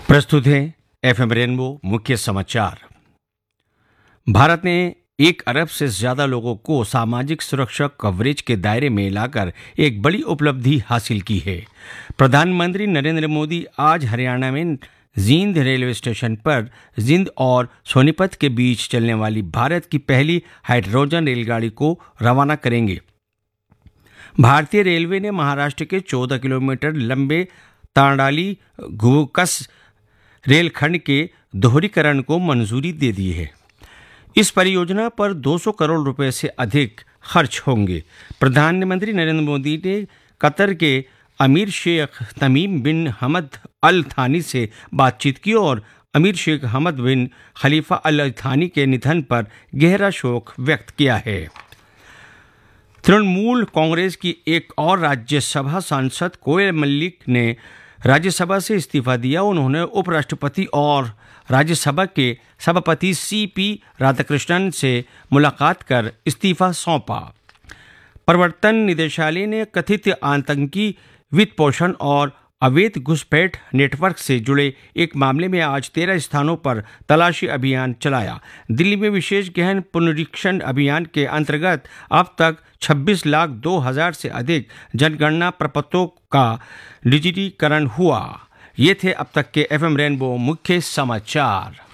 प्रस्तुत है FM rainbow मुख्य समाचार। भारत ने 1 अरब से ज्यादा लोगों को सामाजिक सुरक्षा कवरेज के दायरे में लाकर एक बड़ी उपलब्धि हासिल की है। प्रधानमंत्री नरेंद्र मोदी आज हरियाणा में जींद रेलवे स्टेशन पर जींद और सोनीपत के बीच चलने वाली भारत की पहली हाइड्रोजन रेलगाड़ी को रवाना करेंगे। भारतीय रेलवे ने महाराष्ट्र के 14 किलोमीटर लंबे तांडाली घुवकस रेलखंड के दोहरीकरण को मंजूरी दे दी है। इस परियोजना पर 200 करोड़ रुपए से अधिक खर्च होंगे। प्रधानमंत्री नरेंद्र मोदी ने कतर के अमीर शेख तमीम बिन हमद अल थानी से बातचीत की और अमीर शेख हमद बिन खलीफा अल थानी के निधन पर गहरा शोक व्यक्त किया है। तृणमूल कांग्रेस की एक और राज्यसभा सांसद कोयल मल्लिक ने राज्यसभा से इस्तीफा दिया। उन्होंने उपराष्ट्रपति और राज्यसभा के सभापति सीपी राधाकृष्णन से मुलाकात कर इस्तीफा सौंपा। प्रवर्तन निदेशालय ने कथित आतंकी वित्त पोषण और अवैध घुसपैठ नेटवर्क से जुड़े एक मामले में आज 13 स्थानों पर तलाशी अभियान चलाया। दिल्ली में विशेष गहन पुनरीक्षण अभियान के अंतर्गत अब तक 26,02,000 से अधिक जनगणना प्रपत्रों का डिजिटीकरण हुआ। ये थे अब तक के एफएम रेनबो मुख्य समाचार।